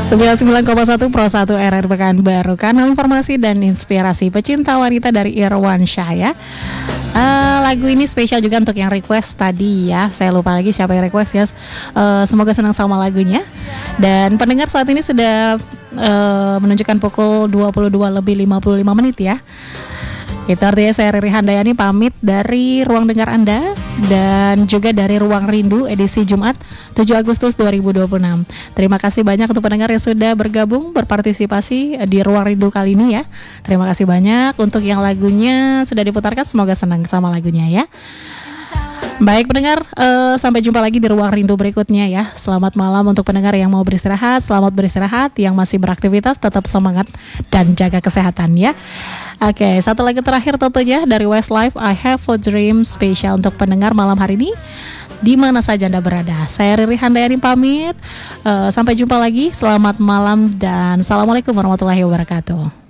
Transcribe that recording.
99,1 Pro 1 RR Pekanbaru, kanal informasi dan inspirasi pecinta wanita dari Irwansyah ya. Lagu ini spesial juga untuk yang request tadi ya. Saya lupa lagi siapa yang request ya. Semoga senang sama lagunya. Dan pendengar saat ini sudah menunjukkan pukul 22:55 ya. Itu artinya saya Riri Handayani pamit dari ruang dengar Anda dan juga dari Ruang Rindu edisi Jumat 7 Agustus 2026. Terima kasih banyak untuk pendengar yang sudah bergabung berpartisipasi di Ruang Rindu kali ini ya. Terima kasih banyak untuk yang lagunya sudah diputarkan, semoga senang sama lagunya ya. Baik pendengar, sampai jumpa lagi di Ruang Rindu berikutnya ya. Selamat malam untuk pendengar yang mau beristirahat, selamat beristirahat. Yang masih beraktivitas tetap semangat dan jaga kesehatan ya. Oke, satu lagi terakhir tentunya dari Westlife, I Have a Dream, spesial untuk pendengar malam hari ini di mana saja Anda berada. Saya Riri Handayani pamit. Sampai jumpa lagi. Selamat malam dan assalamualaikum warahmatullahi wabarakatuh.